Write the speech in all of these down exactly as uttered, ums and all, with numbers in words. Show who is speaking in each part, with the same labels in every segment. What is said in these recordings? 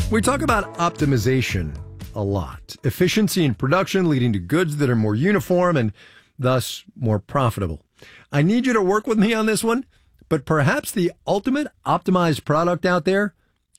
Speaker 1: We talk about optimization a lot. Efficiency in production leading to goods that are more uniform and thus more profitable. I need you to work with me on this one, but perhaps the ultimate optimized product out there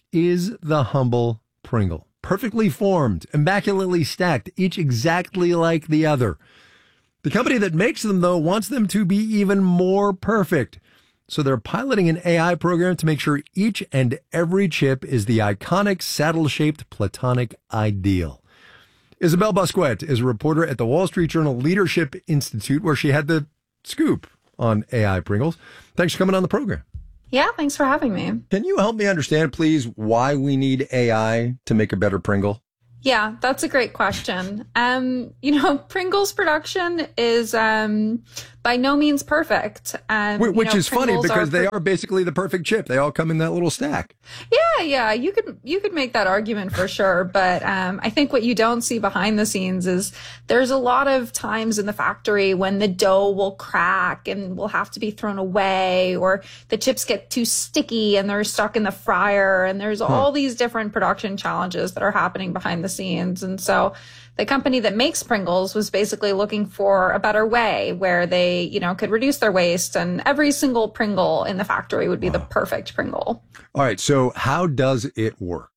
Speaker 1: is the humble Pringle. Perfectly formed, immaculately stacked, each exactly like the other. The company that makes them, though, wants them to be even more perfect. So they're piloting an A I program to make sure each and every chip is the iconic saddle-shaped platonic ideal. Isabelle Bosquet is a reporter at the Wall Street Journal Leadership Institute, where she had the scoop on A I Pringles. Thanks for coming on the program.
Speaker 2: Yeah, thanks for having me.
Speaker 1: Can you help me understand, please, why we need A I to make a better Pringle?
Speaker 2: Yeah, that's a great question. Um, you know, Pringles production is um, by no means perfect. Um,
Speaker 1: Which
Speaker 2: you know,
Speaker 1: is funny
Speaker 2: Pringles
Speaker 1: because
Speaker 2: are
Speaker 1: they
Speaker 2: pr-
Speaker 1: are basically the perfect chip. They all come in that little stack.
Speaker 2: Yeah, yeah, you could you could make that argument for sure. But um, I think what you don't see behind the scenes is there's a lot of times in the factory when the dough will crack and will have to be thrown away, or the chips get too sticky and they're stuck in the fryer. And there's huh. all these different production challenges that are happening behind the scenes. And so the company that makes Pringles was basically looking for a better way where they, you know, could reduce their waste, and every single Pringle in the factory would be wow. the perfect Pringle.
Speaker 1: All right. So how does it work?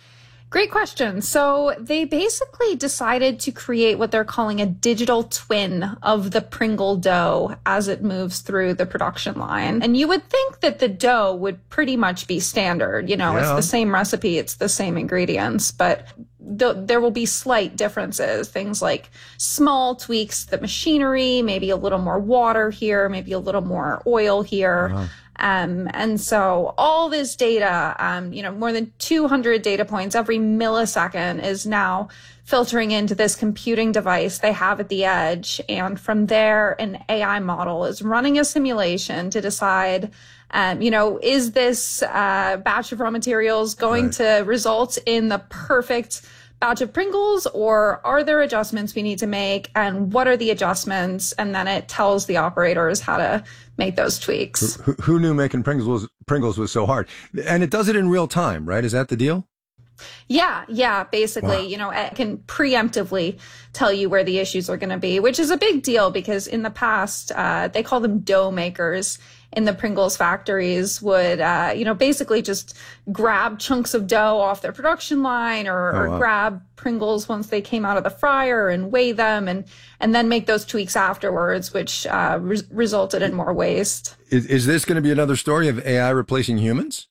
Speaker 2: Great question. So they basically decided to create what they're calling a digital twin of the Pringle dough as it moves through the production line. And you would think that the dough would pretty much be standard. You know, yeah. it's the same recipe, it's the same ingredients, but th- there will be slight differences. Things like small tweaks to the machinery, maybe a little more water here, maybe a little more oil here. Uh-huh. Um, and so all this data, um, you know, more than two hundred data points every millisecond is now filtering into this computing device they have at the edge. And from there, an A I model is running a simulation to decide, um, you know, is this uh, batch of raw materials going right. to result in the perfect batch of Pringles, or are there adjustments we need to make, and what are the adjustments? And then it tells the operators how to make those tweaks.
Speaker 1: Who, who knew making Pringles was, Pringles was so hard? And it does it in real time, right? Is that the deal?
Speaker 2: Yeah, yeah, basically, wow. you know, it can preemptively tell you where the issues are going to be, which is a big deal because in the past, uh, they call them dough makers in the Pringles factories would, uh, you know, basically just grab chunks of dough off their production line, or, oh, or wow. grab Pringles once they came out of the fryer and weigh them and, and then make those tweaks afterwards, which uh, re- resulted in more waste.
Speaker 1: Is, is this going to be another story of A I replacing humans?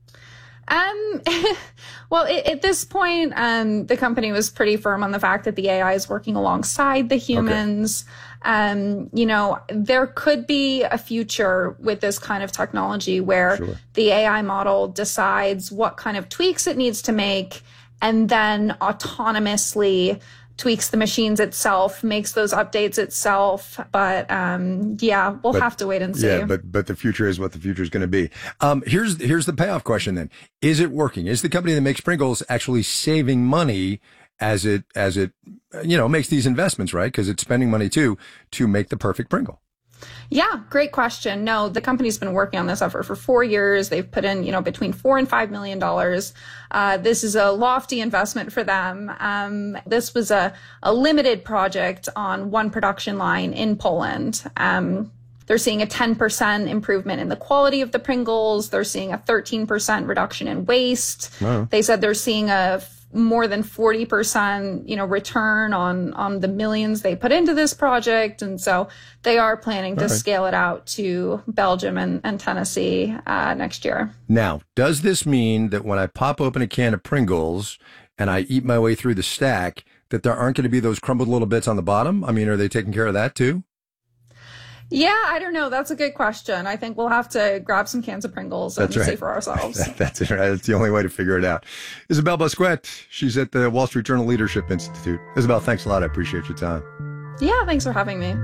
Speaker 2: Um, well, it, at this point, um, the company was pretty firm on the fact that the A I is working alongside the humans. Okay. Um, you know, there could be a future with this kind of technology where sure. the A I model decides what kind of tweaks it needs to make and then autonomously tweaks the machines itself, makes those updates itself. But um, yeah, we'll but, have to wait and see.
Speaker 1: Yeah, but but the future is what the future is going to be. Um, here's here's the payoff question then. Is it working? Is the company that makes Pringles actually saving money as it as it you know makes these investments, right? Because it's spending money too to make the perfect Pringle.
Speaker 2: Yeah, great question. No, the company's been working on this effort for four years. They've put in, you know, between four and five million dollars. Uh, this is a lofty investment for them. Um, this was a, a limited project on one production line in Poland. Um, they're seeing a ten percent improvement in the quality of the Pringles. They're seeing a thirteen percent reduction in waste. Wow. They said they're seeing a more than forty percent, you know, return on, on the millions they put into this project. And so they are planning to right. scale it out to Belgium and, and Tennessee uh, next year.
Speaker 1: Now, does this mean that when I pop open a can of Pringles and I eat my way through the stack, that there aren't going to be those crumbled little bits on the bottom? I mean, are they taking care of that too?
Speaker 2: Yeah, I don't know. That's a good question. I think we'll have to grab some cans of Pringles and right. see for ourselves.
Speaker 1: that, that's it, right. That's the only way to figure it out. Isabelle Bosquet, she's at the Wall Street Journal Leadership Institute. Isabelle, thanks a lot. I appreciate your time.
Speaker 2: Yeah, thanks for having me.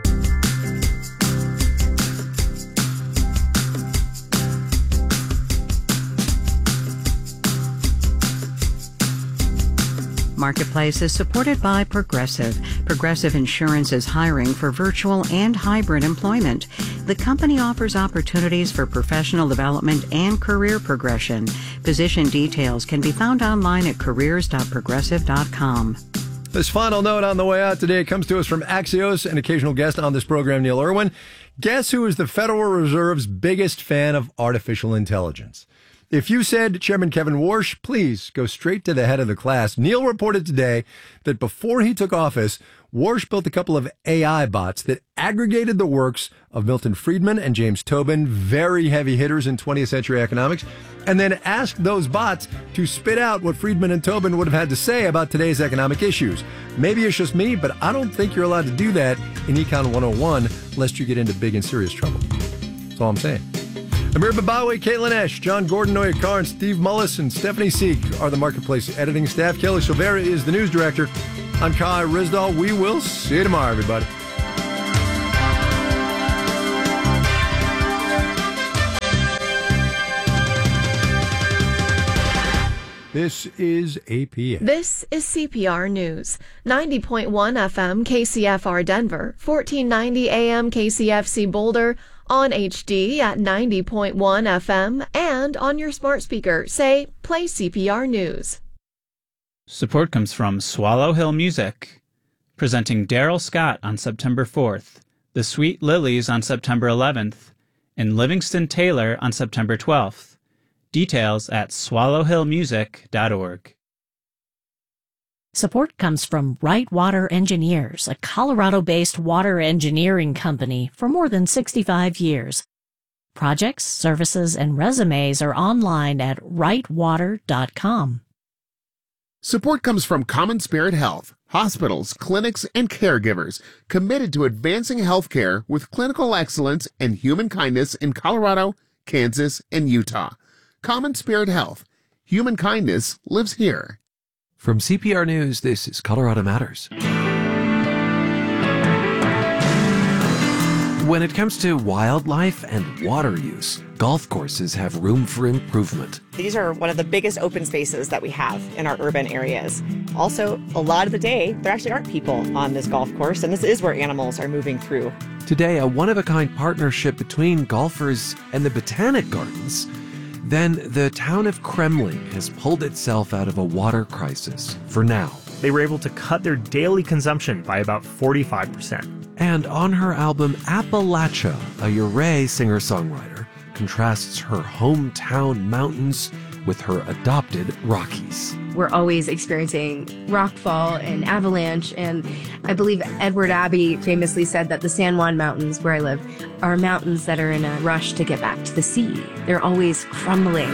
Speaker 3: Marketplace is supported by Progressive. Progressive Insurance is hiring for virtual and hybrid employment. The company offers opportunities for professional development and career progression. Position details can be found online at careers dot progressive dot com.
Speaker 1: This final note on the way out today comes to us from Axios, an occasional guest on this program, Neil Irwin. Guess who is the Federal Reserve's biggest fan of artificial intelligence? If you said Chairman Kevin Warsh, please go straight to the head of the class. Neil reported today that before he took office, Warsh built a couple of A I bots that aggregated the works of Milton Friedman and James Tobin, very heavy hitters in twentieth century economics, and then asked those bots to spit out what Friedman and Tobin would have had to say about today's economic issues. Maybe it's just me, but I don't think you're allowed to do that in Econ one oh one, lest you get into big and serious trouble. That's all I'm saying. Amir Babawi, Caitlin Esch, John Gordon, Noya Carn, Steve Mullis, and Stephanie Seek are the Marketplace editing staff. Kelly Silvera is the news director. I'm Kai Rizdal. We will see you tomorrow, everybody. This is A P A.
Speaker 4: This is C P R News. ninety point one F M K C F R Denver, fourteen ninety A M K C F C Boulder, on H D at ninety point one F M, and on your smart speaker. Say, play C P R News.
Speaker 5: Support comes from Swallow Hill Music, presenting Daryl Scott on September fourth, The Sweet Lilies on September eleventh, and Livingston Taylor on September twelfth. Details at swallow hill music dot org.
Speaker 6: Support comes from Wright Water Engineers, a Colorado-based water engineering company for more than sixty-five years. Projects, services, and resumes are online at wright water dot com.
Speaker 7: Support comes from Common Spirit Health, hospitals, clinics, and caregivers committed to advancing healthcare with clinical excellence and human kindness in Colorado, Kansas, and Utah. Common Spirit Health. Human kindness lives here.
Speaker 8: From C P R News, this is Colorado Matters. When it comes to wildlife and water use, golf courses have room for improvement.
Speaker 9: These are one of the biggest open spaces that we have in our urban areas. Also, a lot of the day, there actually aren't people on this golf course, and this is where animals are moving through.
Speaker 8: Today, a one-of-a-kind partnership between golfers and the Botanic Gardens. Then the town of Kremling has pulled itself out of a water crisis for now.
Speaker 10: They were able to cut their daily consumption by about forty-five percent.
Speaker 8: And on her album Appalachia, a Uray singer-songwriter contrasts her hometown mountains with her adopted Rockies.
Speaker 11: We're always experiencing rockfall and avalanche, and I believe Edward Abbey famously said that the San Juan Mountains, where I live, are mountains that are in a rush to get back to the sea. They're always crumbling.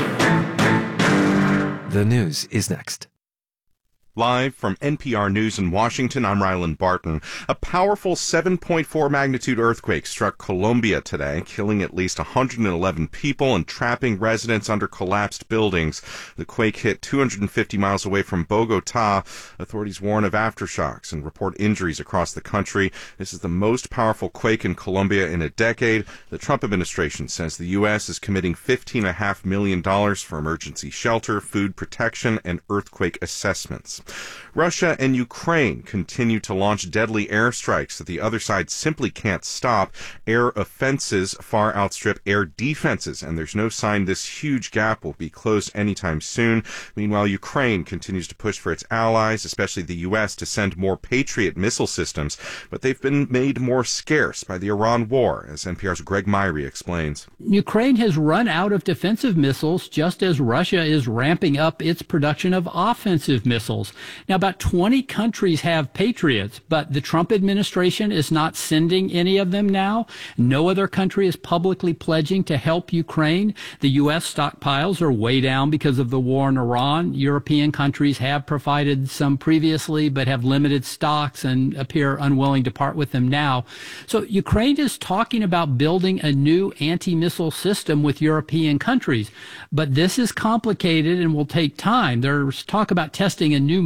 Speaker 8: The news is next.
Speaker 12: Live from N P R News in Washington, I'm Ryland Barton. A powerful seven point four magnitude earthquake struck Colombia today, killing at least one hundred eleven people and trapping residents under collapsed buildings. The quake hit two hundred fifty miles away from Bogota. Authorities warn of aftershocks and report injuries across the country. This is the most powerful quake in Colombia in a decade. The Trump administration says the U S is committing fifteen point five million dollars for emergency shelter, food protection, and earthquake assessments. Russia and Ukraine continue to launch deadly airstrikes that the other side simply can't stop. Air offenses far outstrip air defenses, and there's no sign this huge gap will be closed anytime soon. Meanwhile, Ukraine continues to push for its allies, especially the U S, to send more Patriot missile systems, but they've been made more scarce by the Iran war, as N P R's Greg Myrie explains.
Speaker 13: Ukraine has run out of defensive missiles just as Russia is ramping up its production of offensive missiles. Now, about twenty countries have Patriots, but the Trump administration is not sending any of them now. No other country is publicly pledging to help Ukraine. The U S stockpiles are way down because of the war in Iran. European countries have provided some previously, but have limited stocks and appear unwilling to part with them now. So Ukraine is talking about building a new anti-missile system with European countries, but this is complicated and will take time. There's talk about testing a new missile, but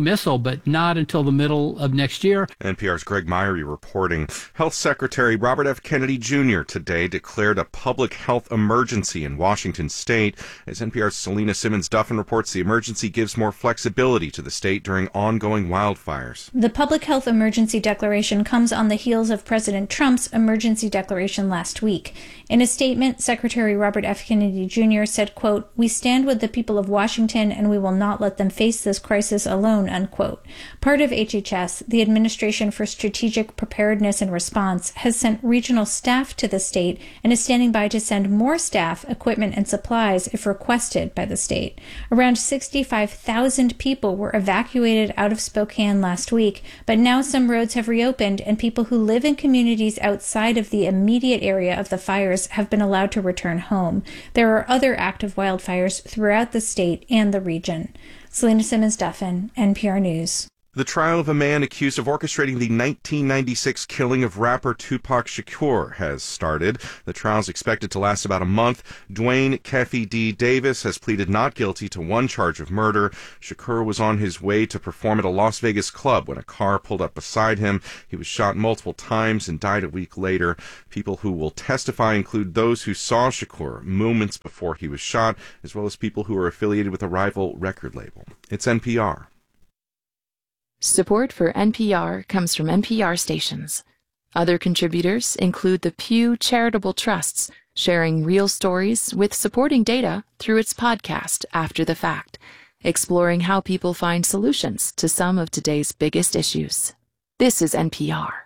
Speaker 13: but not until the middle of next year.
Speaker 12: N P R's Greg Myrie reporting. Health Secretary Robert F. Kennedy Junior today declared a public health emergency in Washington state. As N P R's Selena Simmons-Duffin reports, the emergency gives more flexibility to the state during ongoing wildfires.
Speaker 14: The public health emergency declaration comes on the heels of President Trump's emergency declaration last week. In a statement, Secretary Robert F. Kennedy Junior said, quote, "We stand with the people of Washington and we will not let them face this crisis alone," unquote. Part of H H S, the Administration for Strategic Preparedness and Response, has sent regional staff to the state and is standing by to send more staff, equipment, and supplies if requested by the state. Around sixty-five thousand people were evacuated out of Spokane last week, but now some roads have reopened and people who live in communities outside of the immediate area of the fires have been allowed to return home. There are other active wildfires throughout the state and the region. Selena Simmons-Duffin, N P R News.
Speaker 12: The trial of a man accused of orchestrating the nineteen ninety-six killing of rapper Tupac Shakur has started. The trial is expected to last about a month. Dwayne Keffe D. Davis has pleaded not guilty to one charge of murder. Shakur was on his way to perform at a Las Vegas club when a car pulled up beside him. He was shot multiple times and died a week later. People who will testify include those who saw Shakur moments before he was shot, as well as people who are affiliated with a rival record label. It's N P R.
Speaker 15: Support for N P R comes from N P R stations. Other contributors include the Pew Charitable Trusts, sharing real stories with supporting data through its podcast After the Fact, exploring how people find solutions to some of today's biggest issues. This is N P R.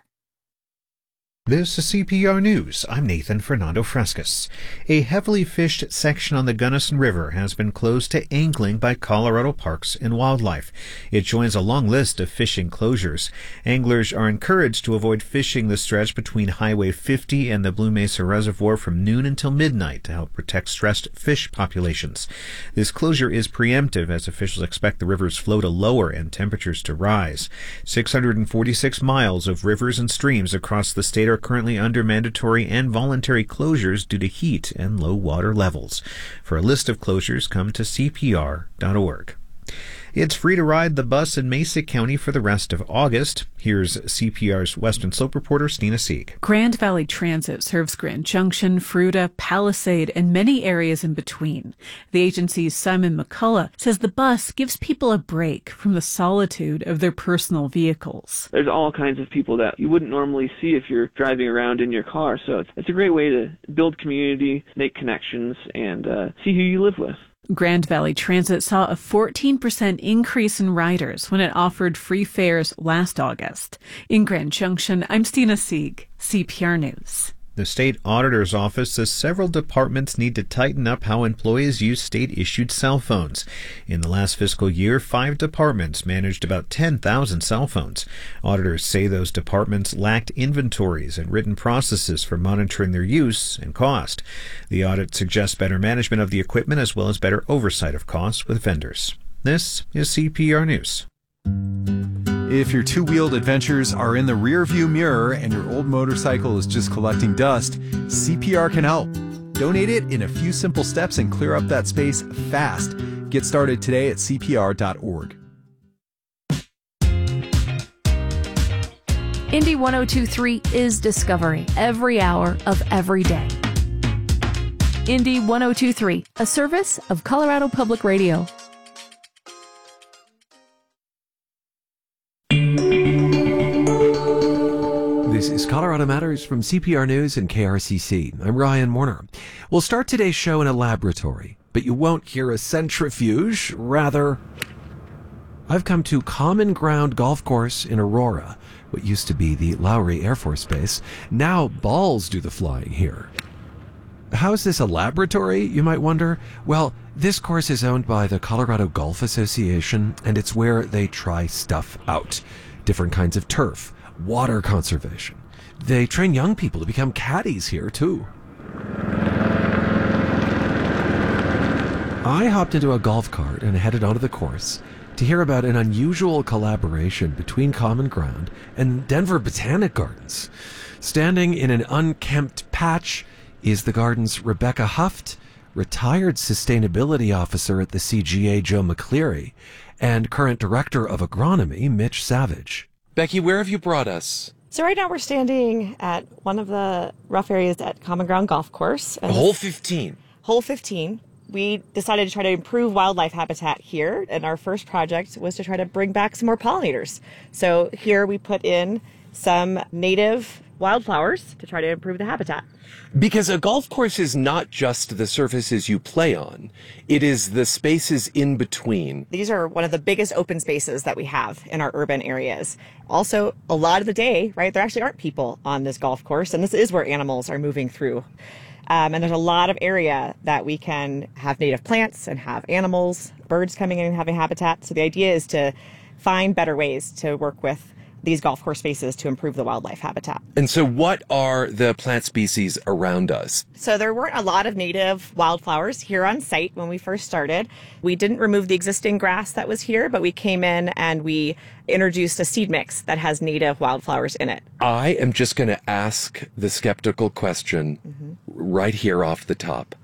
Speaker 16: This is C P R News. I'm Nathan Fernando Frescas. A heavily fished section on the Gunnison River has been closed to angling by Colorado Parks and Wildlife. It joins a long list of fishing closures. Anglers are encouraged to avoid fishing the stretch between Highway fifty and the Blue Mesa Reservoir from noon until midnight to help protect stressed fish populations. This closure is preemptive as officials expect the river's flow to lower and temperatures to rise. six hundred forty-six miles of rivers and streams across the state are currently under mandatory and voluntary closures due to heat and low water levels. For a list of closures, come to C P R dot org. It's free to ride the bus in Mesa County for the rest of August. Here's C P R's Western Slope reporter, Stina Sieg.
Speaker 17: Grand Valley Transit serves Grand Junction, Fruita, Palisade, and many areas in between. The agency's Simon McCullough says the bus gives people a break from the solitude of their personal vehicles.
Speaker 18: There's all kinds of people that you wouldn't normally see if you're driving around in your car, so it's, it's a great way to build community, make connections, and uh, see who you live with.
Speaker 17: Grand Valley Transit saw a fourteen percent increase in riders when it offered free fares last August. In Grand Junction, I'm Stina Sieg, C P R News.
Speaker 16: The state auditor's office says several departments need to tighten up how employees use state-issued cell phones. In the last fiscal year, five departments managed about ten thousand cell phones. Auditors say those departments lacked inventories and written processes for monitoring their use and cost. The audit suggests better management of the equipment as well as better oversight of costs with vendors. This is C P R News.
Speaker 19: If your two-wheeled adventures are in the rearview mirror and your old motorcycle is just collecting dust, C P R can help. Donate it in a few simple steps and clear up that space fast. Get started today at C P R dot org.
Speaker 20: Indy one oh two point three is Discovery every hour of every day. Indy one oh two point three, a service of Colorado Public Radio.
Speaker 8: This is Colorado Matters from C P R News and K R C C. I'm Ryan Warner. We'll start today's show in a laboratory, but you won't hear a centrifuge. Rather, I've come to Common Ground Golf Course in Aurora, what used to be the Lowry Air Force Base. Now balls do the flying here. How is this a laboratory, you might wonder? Well, this course is owned by the Colorado Golf Association, and it's where they try stuff out. Different kinds of turf, water conservation. They train young people to become caddies here, too. I hopped into a golf cart and headed onto the course to hear about an unusual collaboration between Common Ground and Denver Botanic Gardens. Standing in an unkempt patch is the garden's Rebecca Huft, retired sustainability officer at the C G A, Joe McCleary, and current director of agronomy, Mitch Savage. Becky, where have you brought us?
Speaker 9: So right now we're standing at one of the rough areas at Common Ground Golf Course. And
Speaker 8: Hole fifteen.
Speaker 9: Hole fifteen. We decided to try to improve wildlife habitat here, and our first project was to try to bring back some more pollinators. So here we put in some native wildflowers to try to improve the habitat.
Speaker 8: Because a golf course is not just the surfaces you play on, it is the spaces in between.
Speaker 9: These are one of the biggest open spaces that we have in our urban areas. Also, a lot of the day, right, there actually aren't people on this golf course, and this is where animals are moving through. Um, and there's a lot of area that we can have native plants and have animals, birds coming in and having habitat. So the idea is to find better ways to work with these golf course spaces to improve the wildlife habitat.
Speaker 8: And so what are the plant species around us?
Speaker 9: So there weren't a lot of native wildflowers here on site when we first started. We didn't remove the existing grass that was here, but we came in and we introduced a seed mix that has native wildflowers in it.
Speaker 8: I am just going to ask the skeptical question mm-hmm. right here off the top.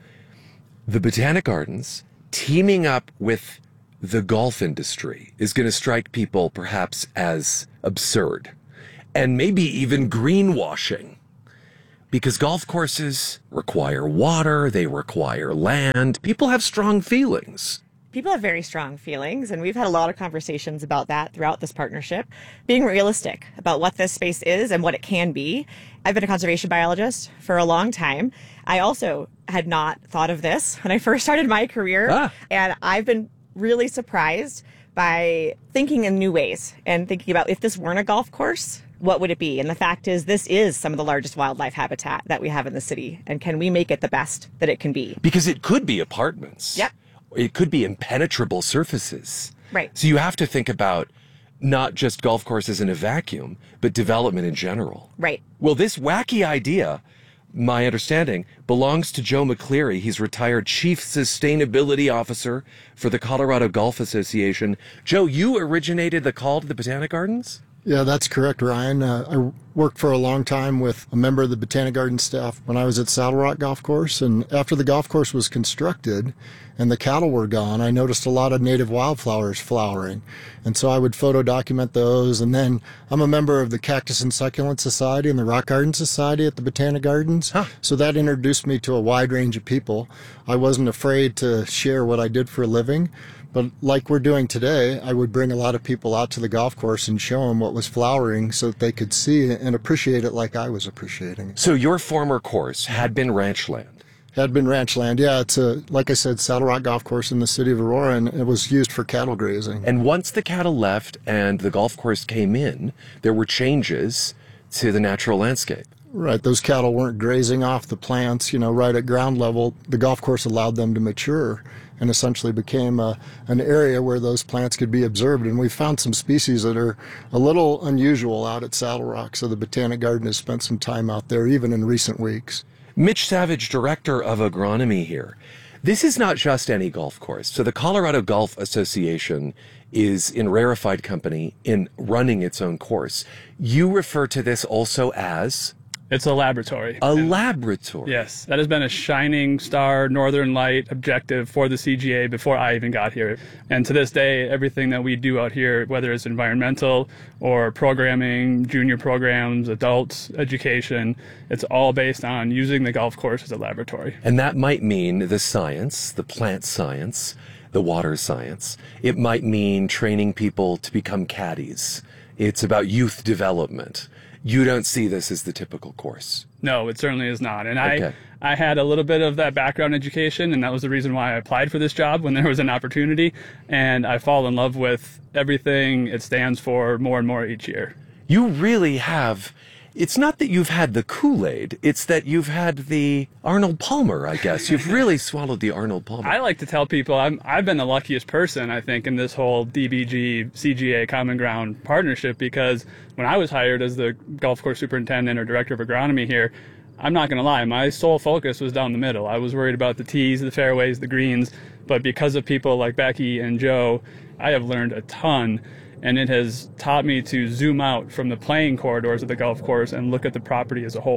Speaker 8: The Botanic Gardens teaming up with the golf industry is going to strike people perhaps as absurd and maybe even greenwashing, because golf courses require water, they require land. People have strong feelings.
Speaker 9: People have very strong feelings, and we've had a lot of conversations about that throughout this partnership, being realistic about what this space is and what it can be. I've been a conservation biologist for a long time. I also had not thought of this when I first started my career, ah. and I've been really surprised by thinking in new ways and thinking about, if this weren't a golf course, what would it be? And the fact is, this is some of the largest wildlife habitat that we have in the city. And can we make it the best that it can be?
Speaker 8: Because it could be apartments.
Speaker 9: Yep.
Speaker 8: It could be impenetrable surfaces.
Speaker 9: Right.
Speaker 8: So you have to think about not just golf courses in a vacuum, but development in general.
Speaker 9: Right.
Speaker 8: Well, this wacky idea, my understanding, belongs to Joe McCleary. He's retired Chief Sustainability Officer for the Colorado Golf Association. Joe, you originated the call to the Botanic Gardens?
Speaker 21: Yeah, that's correct, Ryan. Uh, I worked for a long time with a member of the Botanic Garden staff when I was at Saddle Rock Golf Course. And after the golf course was constructed and the cattle were gone, I noticed a lot of native wildflowers flowering. And so I would photo document those. And then I'm a member of the Cactus and Succulent Society and the Rock Garden Society at the Botanic Gardens. Huh. So that introduced me to a wide range of people. I wasn't afraid to share what I did for a living. But like we're doing today, I would bring a lot of people out to the golf course and show them what was flowering so that they could see and appreciate it like I was appreciating it.
Speaker 8: So your former course had been ranch land?
Speaker 21: Had been ranch land, yeah. It's a, like I said, Saddle Rock Golf Course in the city of Aurora, and it was used for cattle grazing.
Speaker 8: And once the cattle left and the golf course came in, there were changes to the natural landscape.
Speaker 21: Right, those cattle weren't grazing off the plants, you know, right at ground level. The golf course allowed them to mature and essentially became a, an area where those plants could be observed. And we found some species that are a little unusual out at Saddle Rock, so the Botanic Garden has spent some time out there, even in recent weeks.
Speaker 8: Mitch Savage, Director of Agronomy here. This is not just any golf course. So the Colorado Golf Association is in rarefied company in running its own course. You refer to this also as...
Speaker 22: It's a laboratory.
Speaker 8: A and, laboratory.
Speaker 22: Yes. That has been a shining star, northern light objective for the C G A before I even got here. And to this day, everything that we do out here, whether it's environmental or programming, junior programs, adults, education, it's all based on using the golf course as a laboratory.
Speaker 8: And that might mean the science, the plant science, the water science. It might mean training people to become caddies. It's about youth development. You don't see this as the typical course.
Speaker 22: No, it certainly is not. And
Speaker 8: okay.
Speaker 22: I, I had a little bit of that background education, and that was the reason why I applied for this job when there was an opportunity. And I fall in love with everything it stands for more and more each year.
Speaker 8: You really have... It's not that you've had the Kool-Aid, it's that you've had the Arnold Palmer, I guess. You've really swallowed the Arnold Palmer.
Speaker 22: I like to tell people I'm, I've been the luckiest person, I think, in this whole D B G, C G A Common Ground partnership, because when I was hired as the golf course superintendent or director of agronomy here, I'm not going to lie, my sole focus was down the middle. I was worried about the tees, the fairways, the greens, but because of people like Becky and Joe, I have learned a ton. And it has taught me to zoom out from the playing corridors of the golf course and look at the property as a whole.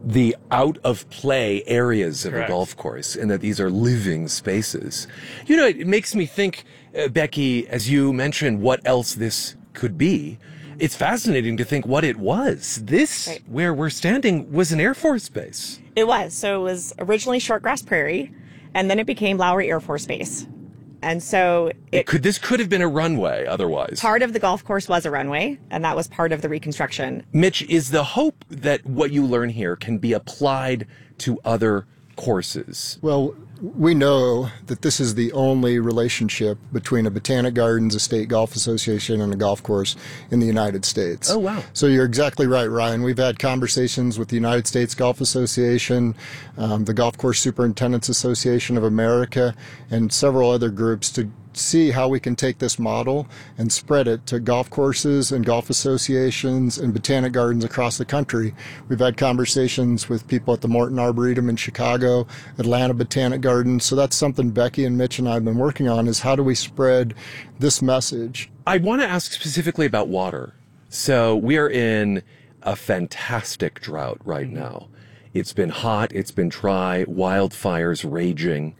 Speaker 8: the out of play areas of
Speaker 22: Correct.
Speaker 8: a golf course, and that these are living spaces. You know, it makes me think, uh, Becky, as you mentioned, what else this could be. It's fascinating to think what it was. This,
Speaker 9: Right.
Speaker 8: where we're standing, was an Air Force base.
Speaker 9: It was. So it was originally Shortgrass Prairie, and then it became Lowry Air Force Base. And so
Speaker 8: It
Speaker 9: it,
Speaker 8: could this could have been a runway otherwise.
Speaker 9: part of the golf course was a runway, and that was part of the reconstruction.
Speaker 8: Mitch, is the hope that what you learn here can be applied to other courses?
Speaker 21: Well, we know that this is the only relationship between a Botanic Gardens, a state golf association, and a golf course in the United States.
Speaker 8: Oh, wow.
Speaker 21: So you're exactly right, Ryan. We've had conversations with the United States Golf Association, um, the Golf Course Superintendents Association of America, and several other groups to see how we can take this model and spread it to golf courses and golf associations and botanic gardens across the country. We've had conversations with people at the Morton Arboretum in Chicago, Atlanta Botanic Gardens. So that's something Becky and Mitch and I have been working on, is how do we spread this message?
Speaker 8: I want to ask specifically about water. So we are in a fantastic drought right now. It's been hot, it's been dry, wildfires raging.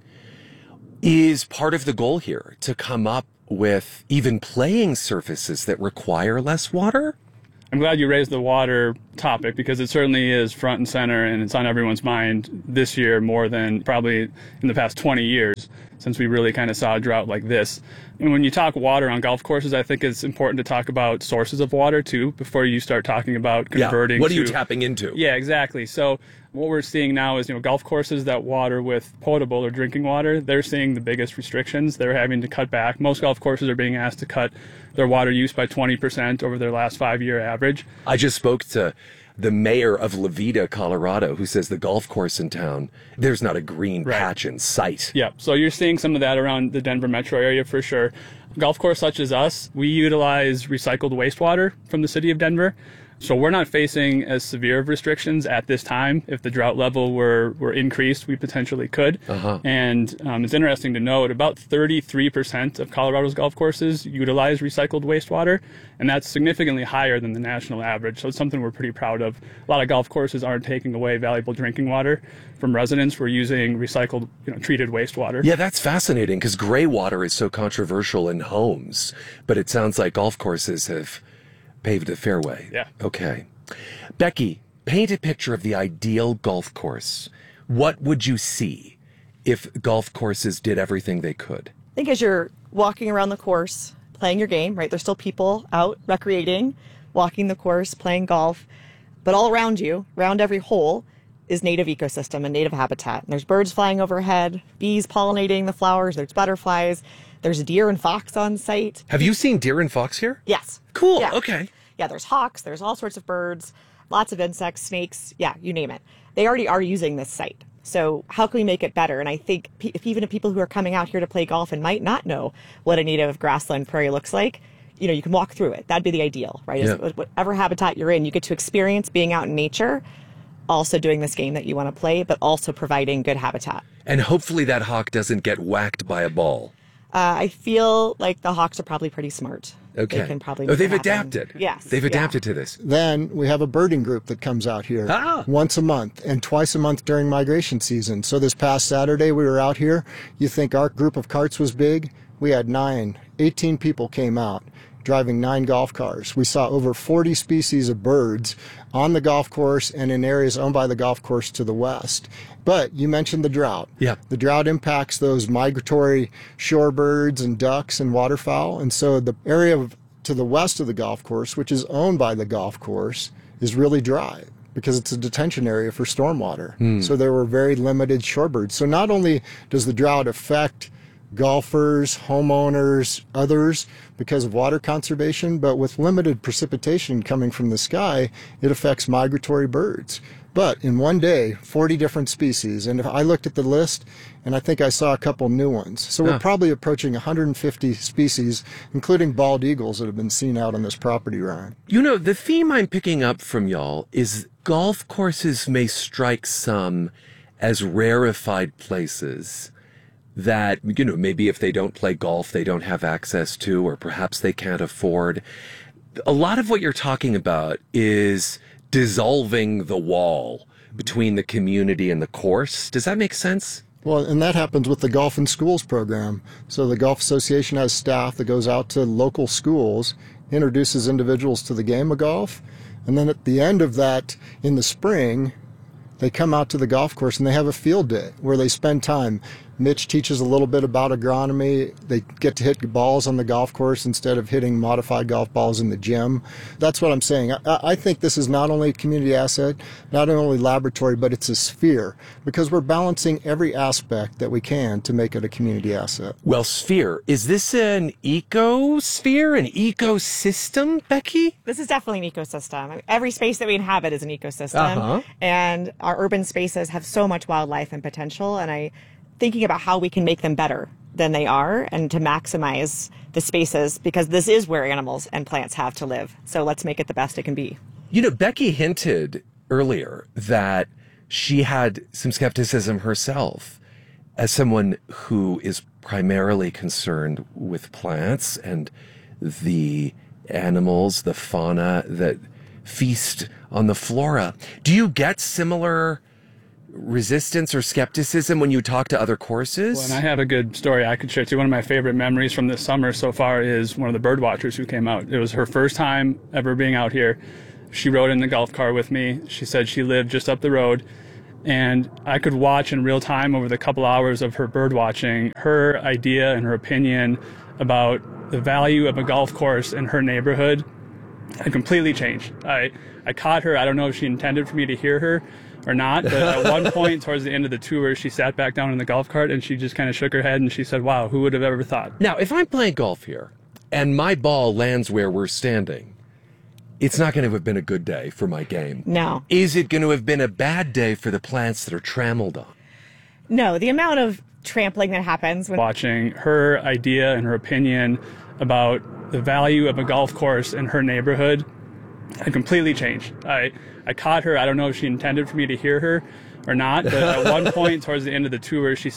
Speaker 8: Is part of the goal here to come up with even playing surfaces that require less water?
Speaker 22: I'm glad you raised the water topic, because it certainly is front and center, and it's on everyone's mind this year more than probably in the past twenty years, since we really kind of saw a drought like this. And when you talk water on golf courses, I think it's important to talk about sources of water too, before you start talking about converting.
Speaker 8: Yeah. What are
Speaker 22: to,
Speaker 8: you tapping into?
Speaker 22: Yeah, exactly. So what we're seeing now is, you know, golf courses that water with potable or drinking water, they're seeing the biggest restrictions. They're having to cut back. Most golf courses are being asked to cut their water use by twenty percent over their last five-year average.
Speaker 8: I just spoke to the mayor of Levita, Colorado, who says the golf course in town, there's not a green
Speaker 22: Right.
Speaker 8: patch in sight.
Speaker 22: Yeah, so you're seeing some of that around the Denver metro area for sure. Golf course such as us, we utilize recycled wastewater from the city of Denver. So we're not facing as severe of restrictions at this time. If the drought level were, were increased, we potentially could.
Speaker 8: Uh-huh.
Speaker 22: And um, it's interesting to note, about thirty-three percent of Colorado's golf courses utilize recycled wastewater, and that's significantly higher than the national average. So it's something we're pretty proud of. A lot of golf courses aren't taking away valuable drinking water from residents. We're using recycled, you know, treated wastewater.
Speaker 8: Yeah, that's fascinating, because gray water is so controversial in homes, but it sounds like golf courses have paved a fairway.
Speaker 22: Yeah.
Speaker 8: Okay. Becky, paint a picture of the ideal golf course. What would you see if golf courses did everything they could?
Speaker 9: I think as you're walking around the course, playing your game, right, there's still people out recreating, walking the course, playing golf, but all around you, around every hole, is native ecosystem and native habitat. And there's birds flying overhead, bees pollinating the flowers, there's butterflies, there's deer and fox on site.
Speaker 8: Have you seen deer and fox here?
Speaker 9: Yes.
Speaker 8: Cool.
Speaker 9: Yeah.
Speaker 8: Okay.
Speaker 9: Yeah, there's hawks, there's all sorts of birds, lots of insects, snakes, yeah, you name it. They already are using this site. So how can we make it better? And I think pe- if even if people who are coming out here to play golf and might not know what a native grassland prairie looks like, you know, you can walk through it. That'd be the ideal, right?
Speaker 8: Yeah.
Speaker 9: Is whatever habitat you're in, you get to experience being out in nature, also doing this game that you want to play, but also providing good habitat.
Speaker 8: And hopefully that hawk doesn't get whacked by a ball.
Speaker 9: Uh, I feel like the hawks are probably pretty smart.
Speaker 8: Okay.
Speaker 9: They can probably
Speaker 8: Oh,
Speaker 9: make
Speaker 8: they've
Speaker 9: it happen.
Speaker 8: adapted.
Speaker 9: Yes.
Speaker 8: They've
Speaker 9: yeah.
Speaker 8: adapted to this.
Speaker 21: Then we have a birding group that comes out here
Speaker 8: Ah.
Speaker 21: once a month and twice a month during migration season. So this past Saturday we were out here. You think our group of carts was big? We had nine, eighteen people came out driving nine golf cars. We saw over forty species of birds on the golf course and in areas owned by the golf course to the west. But you mentioned the drought.
Speaker 8: Yeah.
Speaker 21: The drought impacts those migratory shorebirds and ducks and waterfowl. And so the area of, to the west of the golf course, which is owned by the golf course, is really dry because it's a detention area for stormwater.
Speaker 8: Hmm.
Speaker 21: So there were very limited shorebirds. So not only does the drought affect golfers, homeowners, others because of water conservation, but with limited precipitation coming from the sky, it affects migratory birds. But in one day, forty different species. And if I looked at the list, and I think I saw a couple new ones. So we're
Speaker 8: Huh.
Speaker 21: probably approaching one hundred fifty species, including bald eagles that have been seen out on this property, Ryan.
Speaker 8: You know, the theme I'm picking up from y'all is golf courses may strike some as rarefied places that, you know, maybe if they don't play golf, they don't have access to, or perhaps they can't afford. A lot of what you're talking about is dissolving the wall
Speaker 2: between the community and the course. Does that make sense?
Speaker 21: Well, and that happens with the Golf in Schools program. So the Golf Association has staff that goes out to local schools, introduces individuals to the game of golf, and then at the end of that, in the spring, they come out to the golf course and they have a field day where they spend time. Mitch teaches a little bit about agronomy. They get to hit balls on the golf course instead of hitting modified golf balls in the gym. That's what I'm saying. I, I think this is not only a community asset, not only laboratory, but it's a sphere because we're balancing every aspect that we can to make it a community asset.
Speaker 2: Well, sphere, is this an ecosphere, an ecosystem, Becky?
Speaker 9: This is definitely an ecosystem. I mean, every space that we inhabit is an ecosystem.
Speaker 2: Uh-huh.
Speaker 9: And our urban spaces have so much wildlife and potential. And I thinking about how we can make them better than they are and to maximize the spaces because this is where animals and plants have to live. So let's make it the best it can be.
Speaker 2: You know, Becky hinted earlier that she had some skepticism herself as someone who is primarily concerned with plants and the animals, the fauna that feast on the flora. Do you get similar resistance or skepticism when you talk to other courses?
Speaker 22: Well, and I have a good story I could share too. One of my favorite memories from this summer so far is one of the bird watchers who came out. It was her first time ever being out here. She rode in the golf cart with me. She said she lived just up the road, and I could watch in real time over the couple hours of her bird watching her idea and her opinion about the value of a golf course in her neighborhood had completely changed. I, I caught her. I don't know if she intended for me to hear her or not, but at one point towards the end of the tour, she sat back down in the golf cart and she just kind of shook her head and she said, wow, who would have ever thought?
Speaker 2: Now, if I'm playing golf here and my ball lands where we're standing, it's not going to have been a good day for my game.
Speaker 9: No.
Speaker 2: Is it going to have been a bad day for the plants that are trammeled on?
Speaker 9: No, the amount of trampling that happens when
Speaker 22: watching her idea and her opinion about the value of a golf course in her neighborhood had completely changed. I, I caught her. I don't know if she intended for me to hear her or not, but at one point towards the end of the tour, she